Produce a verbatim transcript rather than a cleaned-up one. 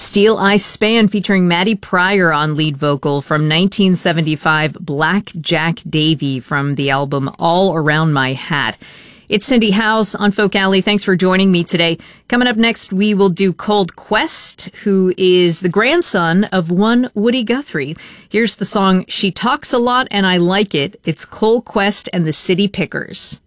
Steel Eye Span featuring Maddie Pryor on lead vocal from nineteen seventy-five, Black Jack Davy from the album All Around My Hat. It's Cindy House on Folk Alley. Thanks for joining me today. Coming up next, we will do Cold Quest, who is the grandson of one Woody Guthrie. Here's the song She Talks a Lot and I Like It. It's Cold Quest and the City Pickers.